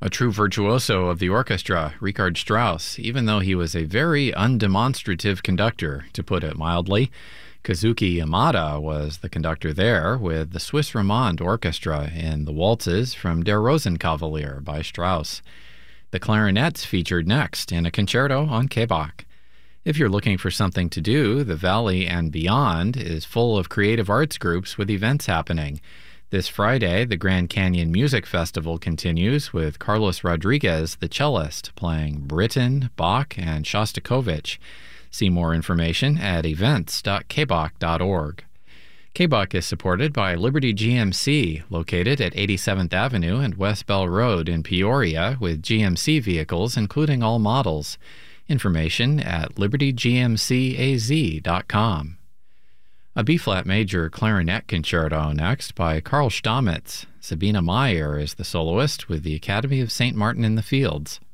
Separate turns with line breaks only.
A true virtuoso of the orchestra, Richard Strauss, even though he was a very undemonstrative conductor, to put it mildly. Kazuki Yamada was the conductor there with the Swiss Romand Orchestra in the waltzes from Der Rosenkavalier by Strauss. The clarinets featured next in a concerto on Kerbach. If you're looking for something to do, the Valley and beyond is full of creative arts groups with events happening. This Friday, the Grand Canyon Music Festival continues with Carlos Rodriguez, the cellist, playing Britten, Bach, and Shostakovich. See more information at events.kbach.org. Kerbach is supported by Liberty GMC, located at 87th Avenue and West Bell Road in Peoria, with GMC vehicles including all models. Information at libertygmcaz.com. A B-flat major clarinet concerto next by Karl Stamitz. Sabina Meyer is the soloist with the Academy of St. Martin in the Fields.